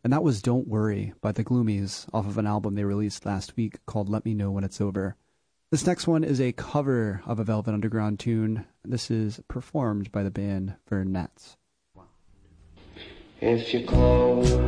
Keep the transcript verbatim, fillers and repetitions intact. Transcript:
And that was Don't Worry by the Gloomies off of an album they released last week called Let Me Know When It's Over. This next one is a cover of a Velvet Underground tune. This is performed by the band Vern Nats. If you close